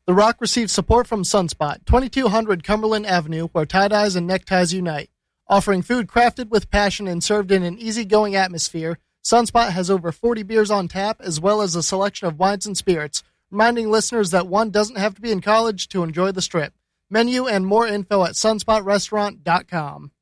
The Rock receives support from Sunspot, 2200 Cumberland Avenue, where tie-dyes and neckties unite. Offering food crafted with passion and served in an easygoing atmosphere, Sunspot has over 40 beers on tap, as well as a selection of wines and spirits, reminding listeners that one doesn't have to be in college to enjoy the Strip. Menu and more info at sunspotrestaurant.com.